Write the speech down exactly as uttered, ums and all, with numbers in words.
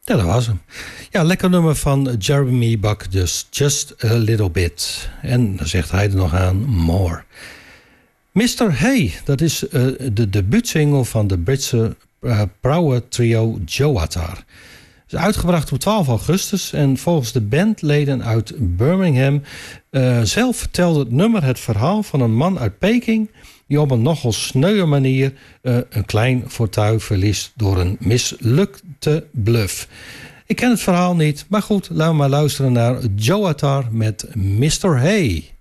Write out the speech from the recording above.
Ja, dat was hem. Ja, lekker nummer van Jeremy Buck, dus Just a Little Bit. En dan zegt hij er nog aan, More. mister Hey, dat is uh, de debuutsingle van de Britse uh, power trio Joatar. Het is uitgebracht op twaalf augustus en volgens de bandleden uit Birmingham uh, zelf vertelde het nummer het verhaal van een man uit Peking die op een nogal sneuwe manier uh, een klein fortuin verliest door een mislukte bluff. Ik ken het verhaal niet, maar goed, laten we maar luisteren naar Joatar met mister Hey.